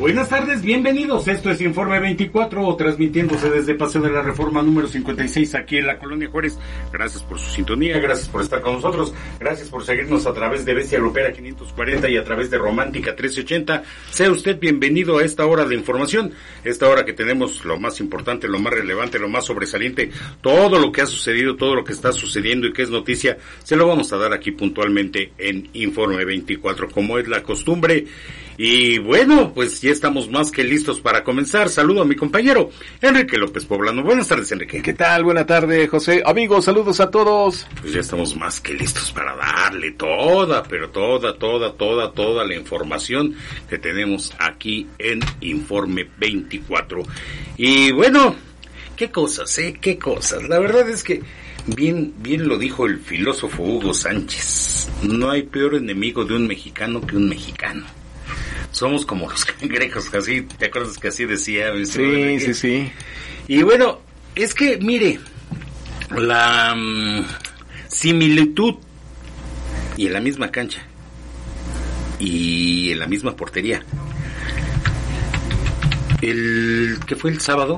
Buenas tardes, bienvenidos. Esto es Informe 24, transmitiéndose desde Paseo de la Reforma número 56 aquí en la Colonia Juárez. Gracias por su sintonía, gracias por estar con nosotros, gracias por seguirnos a través de Bestia Grupera 540 y a través de Romántica 1380. Sea usted bienvenido a esta hora de información, esta hora que tenemos lo más importante, lo más relevante, lo más sobresaliente, todo lo que ha sucedido, todo lo que está sucediendo y que es noticia, se lo vamos a dar aquí puntualmente en Informe 24, como es la costumbre. Y bueno, pues ya estamos más que listos para comenzar. Saludo a mi compañero Enrique López Poblano. Buenas tardes, Enrique. ¿Qué tal? Buena tarde, José. Amigos, saludos a todos. Pues ya estamos más que listos para darle toda la información que tenemos aquí en Informe 24. Y bueno, qué cosas, qué cosas. La verdad es que bien lo dijo el filósofo Hugo Sánchez. No hay peor enemigo de un mexicano que un mexicano. Somos como los cangrejos, así, ¿te acuerdas que así decía? Sí. Y bueno, es que, mire, la similitud, y en la misma cancha, y en la misma portería. Que fue el sábado,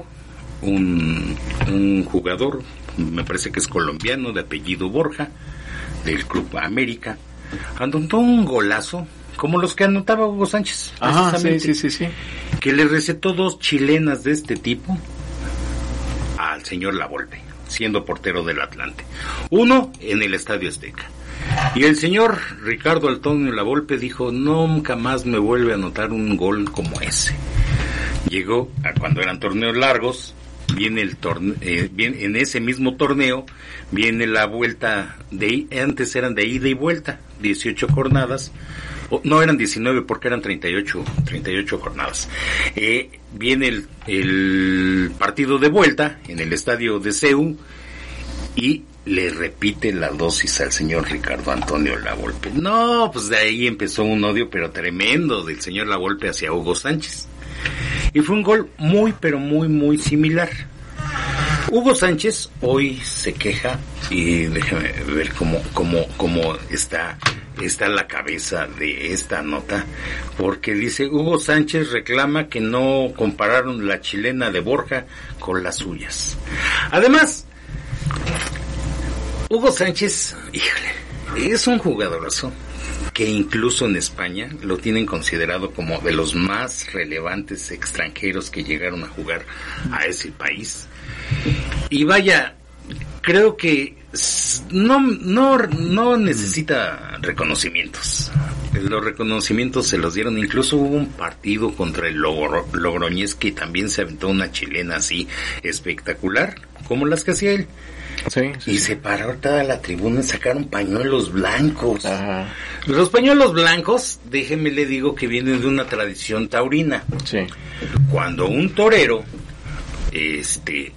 un jugador, me parece que es colombiano, de apellido Borja, del Club América, anotó un golazo, como los que anotaba Hugo Sánchez. Ajá, sí. Que le recetó 2 chilenas de este tipo al señor Lavolpe, siendo portero del Atlante. Uno en el Estadio Azteca. Y el señor Ricardo Antonio Lavolpe dijo, nunca más me vuelve a anotar un gol como ese. Llegó a cuando eran torneos largos, viene el en ese mismo torneo, viene la vuelta antes eran de ida y vuelta, 18 jornadas. No, eran 19 porque eran 38 jornadas. Viene el partido de vuelta en el estadio de CEU y le repite la dosis al señor Ricardo Antonio Lavolpe. No, pues de ahí empezó un odio pero tremendo del señor Lavolpe hacia Hugo Sánchez. Y fue un gol muy similar. Hugo Sánchez hoy se queja y déjame ver cómo está la cabeza de esta nota, porque dice Hugo Sánchez reclama que no compararon la chilena de Borja con las suyas. Además, Hugo Sánchez, híjole, es un jugadorazo que incluso en España lo tienen considerado como de los más relevantes extranjeros que llegaron a jugar a ese país. Y vaya, creo que no necesita reconocimientos. Los reconocimientos se los dieron. Incluso hubo un partido contra el Logroñés que también se aventó una chilena así espectacular, como las que hacía él. Sí. Y se paró toda la tribuna y sacaron pañuelos blancos. Ajá. Los pañuelos blancos, déjeme le digo que vienen de una tradición taurina. Sí. Cuando un torero